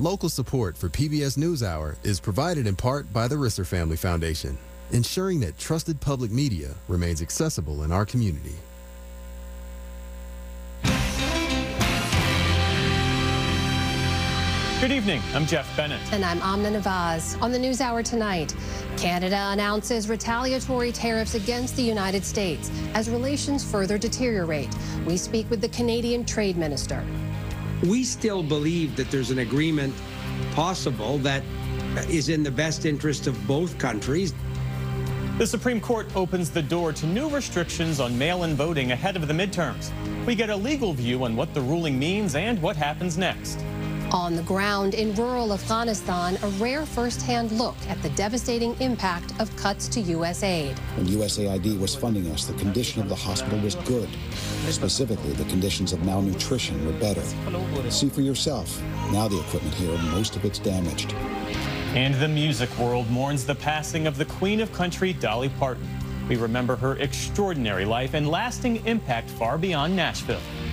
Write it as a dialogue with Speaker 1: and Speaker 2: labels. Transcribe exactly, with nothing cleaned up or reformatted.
Speaker 1: Local support for P B S NewsHour is provided in part by the Risser Family Foundation, ensuring that trusted public media remains accessible in our community.
Speaker 2: Good evening, I'm Jeff Bennett.
Speaker 3: And I'm Amna Nawaz. On the NewsHour tonight, Canada announces retaliatory tariffs against the United States as relations further deteriorate. We speak with the Canadian Trade Minister.
Speaker 4: We still believe that there's an agreement possible that is in the best interest of both countries.
Speaker 2: The Supreme Court opens the door to new restrictions on mail-in voting ahead of the midterms. We get a legal view on what the ruling means and what happens next.
Speaker 3: On the ground in rural Afghanistan, a rare first-hand look at the devastating impact of cuts to U S aid.
Speaker 5: When U S A I D was funding us, the condition of the hospital was good. Specifically, the conditions of malnutrition were better. See for yourself. Now the equipment here, most of it's damaged.
Speaker 2: And the music world mourns the passing of the Queen of Country, Dolly Parton. We remember her extraordinary life and lasting impact far beyond Nashville.